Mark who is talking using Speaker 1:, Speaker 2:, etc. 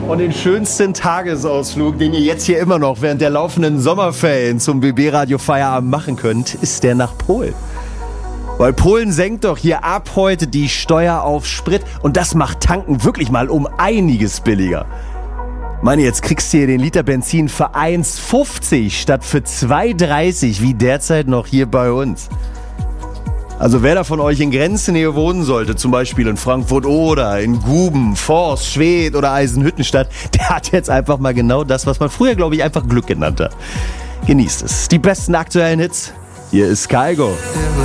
Speaker 1: Und den schönsten Tagesausflug, den ihr jetzt hier immer noch während der laufenden Sommerferien zum BB-Radio Feierabend machen könnt, ist der nach Polen. Weil Polen senkt doch hier ab heute die Steuer auf Sprit und das macht Tanken wirklich mal um einiges billiger. Meine, jetzt kriegst du hier den Liter Benzin für 1,50 statt für 2,30 wie derzeit noch hier bei uns. Also wer da von euch in Grenznähe wohnen sollte, zum Beispiel in Frankfurt oder in Guben, Forst, Schwedt oder Eisenhüttenstadt, der hat jetzt einfach mal genau das, was man früher, glaube ich, einfach Glück genannt hat. Genießt es. Die besten aktuellen Hits. Hier ist Kygo.